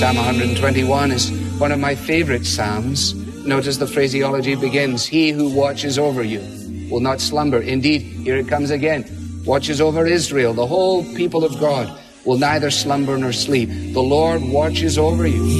Psalm 121 is one of my favorite psalms. Notice the phraseology begins, he who watches over you will not slumber. Indeed, here it comes again, watches over Israel, the whole people of God will neither slumber nor sleep. The Lord watches over you.